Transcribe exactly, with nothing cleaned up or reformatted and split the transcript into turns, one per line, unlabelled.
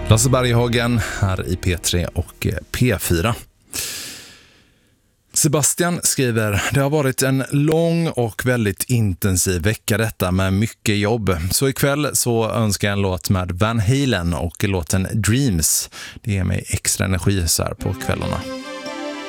Lasse Berghagen här i P tre och P fyra. Sebastian skriver: det har varit en lång och väldigt intensiv vecka detta med mycket jobb. Så ikväll så önskar jag en låt med Van Halen och låten Dreams. Det ger mig extra energi så här på kvällarna.